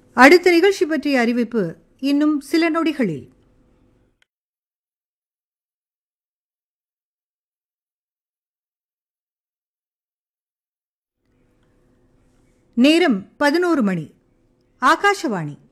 அடுத்த நிகழ்ச்சி பற்றிய அறிவிப்பு இன்னும் சில நொடிகளில். நேரம் 11 மணி. ஆகாஷவாணி.